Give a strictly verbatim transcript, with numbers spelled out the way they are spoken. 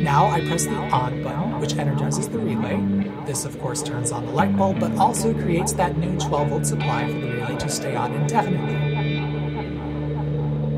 Now I press the on button, which energizes the relay. This of course turns on the light bulb, but also creates that new twelve volt supply for the relay to stay on indefinitely.